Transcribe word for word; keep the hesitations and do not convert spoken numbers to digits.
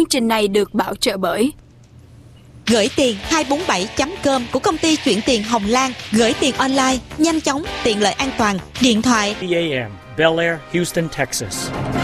trình này được bảo trợ bởi Gửi tiền hai bốn bảy chấm com của công ty chuyển tiền Hồng Lan. Gửi tiền online, nhanh chóng, tiện lợi an toàn. Điện thoại B A M, Bel Air, Houston, Texas.